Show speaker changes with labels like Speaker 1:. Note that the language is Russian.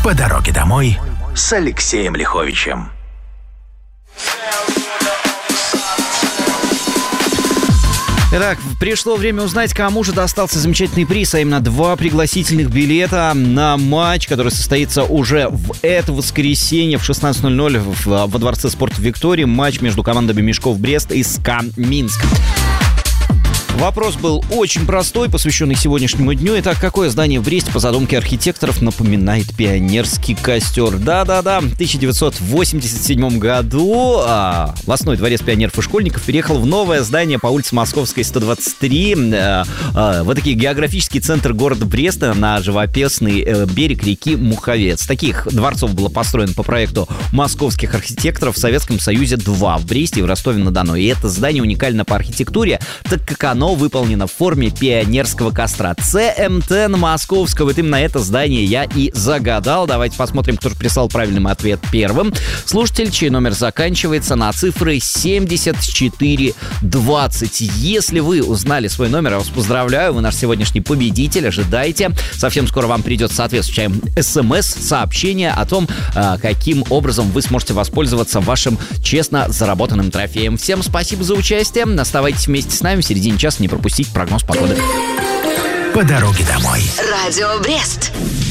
Speaker 1: По дороге домой с Алексеем Лиховичем.
Speaker 2: Итак, пришло время узнать, кому же достался замечательный приз, а именно 2 пригласительных билета на матч, который состоится уже в это воскресенье в 16:00 во Дворце спорта Виктории. Матч между командами Мешков Брест и СКА Минск. Вопрос был очень простой, посвященный сегодняшнему дню. Итак, какое здание в Бресте по задумке архитекторов напоминает пионерский костер? Да-да-да, в 1987 году Властной дворец пионеров и школьников переехал в новое здание по улице Московской, 123, в такой географический центр города Бреста на живописный берег реки Муховец. Таких дворцов было построено по проекту московских архитекторов в Советском Союзе 2 в Бресте и в Ростове-на-Дону. И это здание уникально по архитектуре, так как оно выполнено в форме пионерского костра. ЦМТ Московского. Вот именно это здание я и загадал. Давайте посмотрим, кто же прислал правильный ответ первым. Слушатель, чей номер заканчивается на цифры 7420. Если вы узнали свой номер, я вас поздравляю. Вы наш сегодняшний победитель. Ожидайте. Совсем скоро вам придет соответствующее СМС-сообщение о том, каким образом вы сможете воспользоваться вашим честно заработанным трофеем. Всем спасибо за участие. Оставайтесь вместе с нами. В середине часа не пропустить прогноз погоды.
Speaker 1: По дороге домой.
Speaker 3: Радио Брест.